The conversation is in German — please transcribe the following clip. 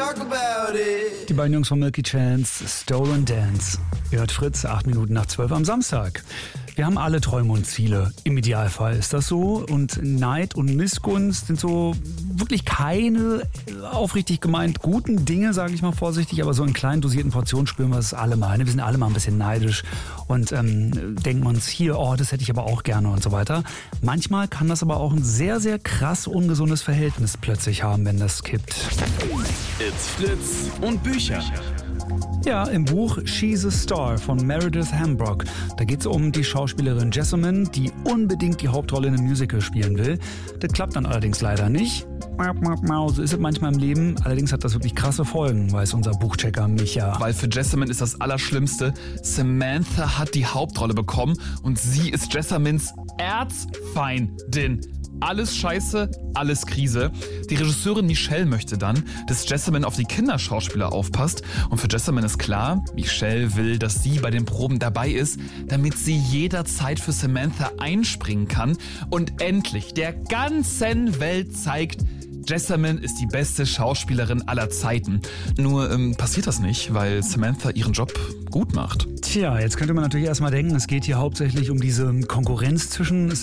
talk about it. Die beiden Jungs von Milky Chance, Stolen Dance. Ihr hört Fritz, 8 Minuten nach 12 am Samstag. Wir haben alle Träume und Ziele. Im Idealfall ist das so. Und Neid und Missgunst sind so wirklich keine aufrichtig gemeint guten Dinge, sage ich mal vorsichtig. Aber so in kleinen dosierten Portionen spüren wir es alle mal. Wir sind alle mal ein bisschen neidisch und denken uns hier, oh, das hätte ich aber auch gerne und so weiter. Manchmal kann das aber auch ein sehr, sehr krass ungesundes Verhältnis plötzlich haben, wenn das kippt. It's Fritz und Bücher. Ja, im Buch She's a Star von Meredith Hambrock. Da geht es um die Schauspielerin Jessamine, die unbedingt die Hauptrolle in einem Musical spielen will. Das klappt dann allerdings leider nicht. So ist es manchmal im Leben. Allerdings hat das wirklich krasse Folgen, weiß unser Buchchecker Micha. Weil für Jessamine ist das Allerschlimmste, Samantha hat die Hauptrolle bekommen und sie ist Jessamines Erzfeindin. Alles Scheiße, alles Krise. Die Regisseurin Michelle möchte dann, dass Jessamine auf die Kinderschauspieler aufpasst. Und für Jessamine ist klar, Michelle will, dass sie bei den Proben dabei ist, damit sie jederzeit für Samantha einspringen kann und endlich der ganzen Welt zeigt, Jessamine ist die beste Schauspielerin aller Zeiten. Nur passiert das nicht, weil Samantha ihren Job gut macht. Tja, jetzt könnte man natürlich erstmal denken, es geht hier hauptsächlich um diese Konkurrenz zwischen